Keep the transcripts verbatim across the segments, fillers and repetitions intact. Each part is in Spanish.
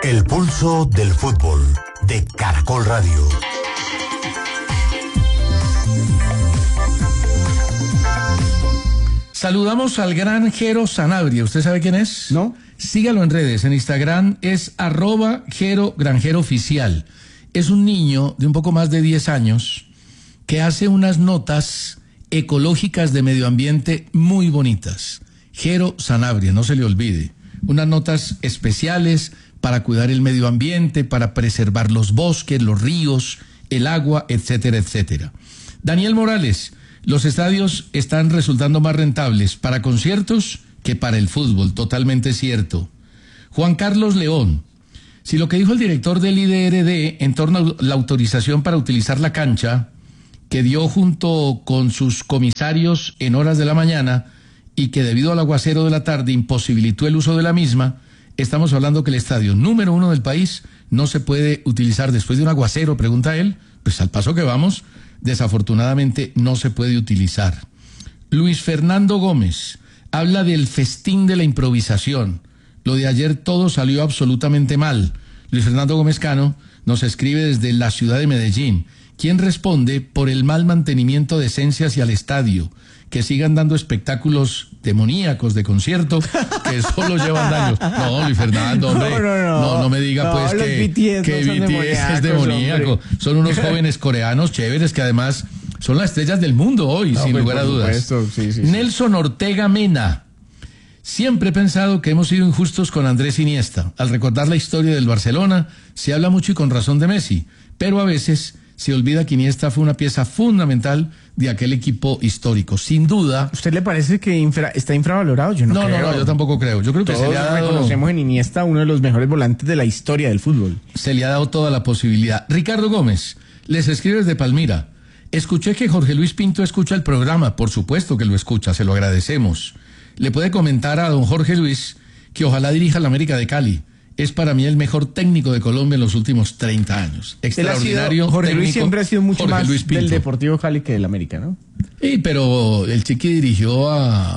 El pulso del fútbol de Caracol Radio. Saludamos al gran Jero Sanabria. ¿Usted sabe quién es? No. Sígalo en redes. En Instagram es arroba Jero Granjero Oficial. Es un niño de un poco más de diez años que hace unas notas ecológicas de medio ambiente muy bonitas. Jero Sanabria, no se le olvide. Unas notas especiales para cuidar el medio ambiente, para preservar los bosques, los ríos, el agua, etcétera, etcétera. Daniel Morales, los estadios están resultando más rentables para conciertos que para el fútbol, totalmente cierto. Juan Carlos León, si lo que dijo el director del I D R D en torno a la autorización para utilizar la cancha, que dio junto con sus comisarios en horas de la mañana y que debido al aguacero de la tarde imposibilitó el uso de la misma, estamos hablando que el estadio número uno del país no se puede utilizar después de un aguacero, pregunta él. Pues al paso que vamos, desafortunadamente no se puede utilizar. Luis Fernando Gómez habla del festín de la improvisación. Lo de ayer todo salió absolutamente mal. Luis Fernando Gómez Cano nos escribe desde la ciudad de Medellín. ¿Quién responde por el mal mantenimiento de esencia hacia el estadio? Que sigan dando espectáculos demoníacos de concierto que solo llevan daños. No, Luis Fernando, hombre, no, no, no, no, no me diga no, pues que, B T S que no B T S es demoníaco. Hombre. Son unos jóvenes coreanos chéveres que además son las estrellas del mundo hoy, no, sin pues, lugar a dudas. Sí, sí, Nelson sí. Ortega Mena. Siempre he pensado que hemos sido injustos con Andrés Iniesta. Al recordar la historia del Barcelona, se habla mucho y con razón de Messi, pero a veces se olvida que Iniesta fue una pieza fundamental de aquel equipo histórico. Sin duda. ¿Usted le parece que infra, está infravalorado? Yo no, no creo. No, no, yo tampoco creo. Yo creo que Todos se le ha dado... reconocemos en Iniesta uno de los mejores volantes de la historia del fútbol. Se le ha dado toda la posibilidad. Ricardo Gómez, les escribe desde Palmira. Escuché que Jorge Luis Pinto escucha el programa. Por supuesto que lo escucha, se lo agradecemos. Le puede comentar a don Jorge Luis que ojalá dirija la América de Cali. Es para mí el mejor técnico de Colombia en los últimos treinta años. Extraordinario. Sido, Jorge técnico, Luis siempre ha sido mucho Jorge más Luis Pinto. Del Deportivo Cali que del América, ¿no? Sí, pero el Chiqui dirigió a,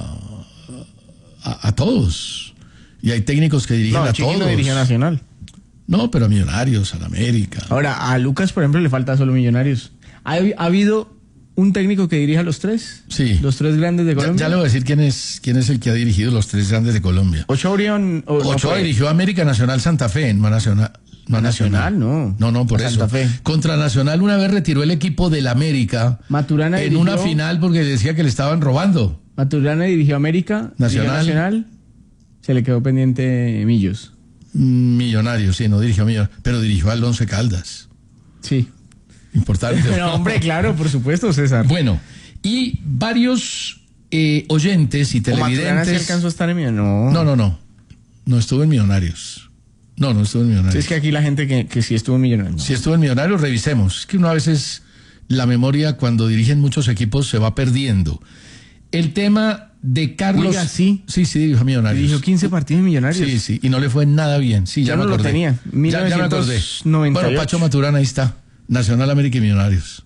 a, a todos. Y hay técnicos que dirigen no, a Chiqui todos. No, dirigió a Nacional. No, pero a Millonarios, a la América. Ahora, a Lucas, por ejemplo, le falta solo Millonarios. ¿Ha, ha habido un técnico que dirija a los tres? Sí. Los tres grandes de Colombia. Ya, ya le voy a decir quién es quién es el que ha dirigido los tres grandes de Colombia. Ochoa Orión. O, Ochoa no dirigió a América, Nacional, Santa Fe, no a Nacional. No a Nacional, no. No, no, por Santa eso. Fe. Contra Nacional una vez retiró el equipo del América. Maturana en dirigió, una final porque decía que le estaban robando. Maturana dirigió América. Nacional. Nacional. Se le quedó pendiente Millos. Millonarios, sí, no dirigió a Millonarios, pero dirigió al Once Caldas. Sí. Importante. Pero, hombre, claro, por supuesto, César. Bueno, y varios eh, oyentes y televidentes. ¿Sí alcanzó a estar en Millonarios? No. No, no, no. No estuvo en Millonarios. No, no estuvo en Millonarios. Sí, es que aquí la gente que, que sí estuvo en Millonarios. No. Si estuvo en Millonarios, revisemos. Es que una a veces la memoria cuando dirigen muchos equipos se va perdiendo. El tema de Carlos. Oiga, sí. Sí, sí, dirigió a Millonarios. Dirigió quince partidos en Millonarios. Sí, sí, y no le fue nada bien. Sí, ya, ya me no acordé. lo tenía. mil novecientos noventa y ocho. Bueno, Pacho Maturana, ahí está. Nacional, América y Millonarios.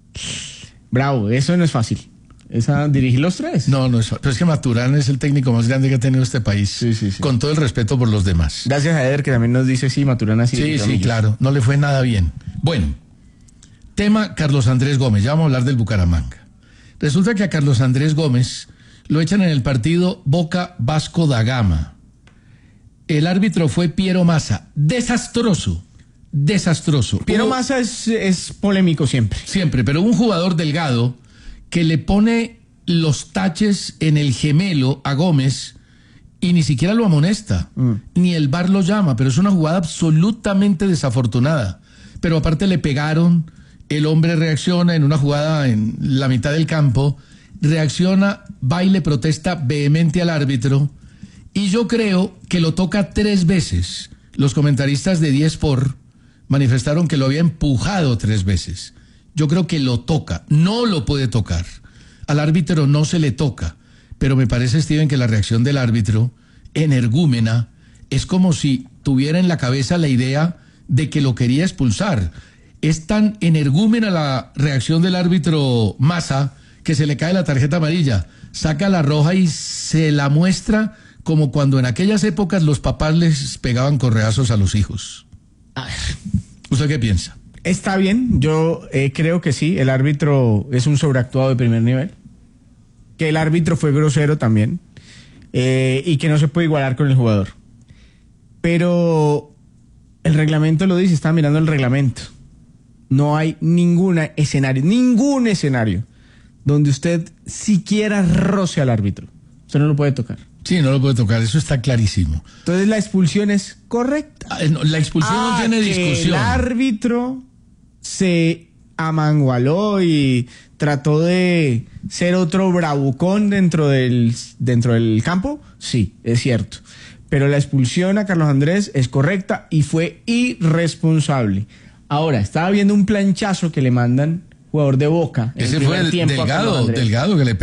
Bravo, eso no es fácil. Esa, dirigir los tres. No, no es fácil. Pero es que Maturana es el técnico más grande que ha tenido este país. Sí, sí, sí. Con todo el respeto por los demás. Gracias a Eder, que también nos dice, sí, Maturana sí. Sí, sí, claro. No le fue nada bien. Bueno, tema Carlos Andrés Gómez. Ya vamos a hablar del Bucaramanga. Resulta que a Carlos Andrés Gómez lo echan en el partido Boca Vasco da Gama. El árbitro fue Piero Massa. Desastroso. Desastroso. Piero Hubo... Massa es, es polémico siempre. Siempre, pero un jugador delgado que le pone los taches en el gemelo a Gómez y ni siquiera lo amonesta, mm. ni el V A R lo llama, pero es una jugada absolutamente desafortunada. Pero aparte le pegaron, el hombre reacciona en una jugada en la mitad del campo, reacciona, va y le protesta vehemente al árbitro, y yo creo que lo toca tres veces. Los comentaristas de diez por manifestaron que lo había empujado tres veces. Yo creo que lo toca, no lo puede tocar. Al árbitro no se le toca, pero me parece, Steven, que la reacción del árbitro, energúmena, es como si tuviera en la cabeza la idea de que lo quería expulsar. Es tan energúmena la reacción del árbitro Massa que se le cae la tarjeta amarilla, saca la roja y se la muestra como cuando en aquellas épocas los papás les pegaban correazos a los hijos. A ver. ¿Usted qué piensa? Está bien, yo eh, creo que sí, el árbitro es un sobreactuado de primer nivel, que el árbitro fue grosero también, eh, y que no se puede igualar con el jugador. Pero el reglamento lo dice, está mirando el reglamento. No hay ningún escenario, ningún escenario donde usted siquiera roce al árbitro. Usted no lo puede tocar. Sí, no lo puede tocar, eso está clarísimo. Entonces la expulsión es correcta. Ah, no, la expulsión Ah, no tiene que discusión. El árbitro se amangualó y trató de ser otro bravucón dentro del, dentro del campo. Sí, es cierto. Pero la expulsión a Carlos Andrés es correcta y fue irresponsable. Ahora, estaba viendo un planchazo que le mandan jugador de Boca. en Ese el fue primer el tiempo a Carlos Delgado, Andrés. Delgado que le